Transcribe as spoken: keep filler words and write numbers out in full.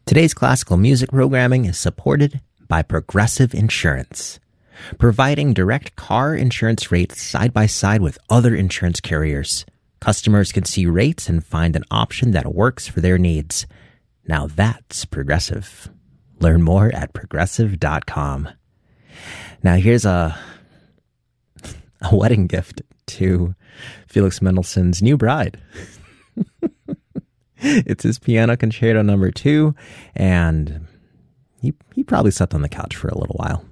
Today's classical music programming is supported by Progressive Insurance, providing direct car insurance rates side by side with other insurance carriers. Customers can see rates and find an option that works for their needs. Now that's Progressive. Learn more at progressive dot com. Now here's a, a wedding gift to Felix Mendelssohn's new bride. It's his Piano Concerto number two, and he he probably slept on the couch for a little while.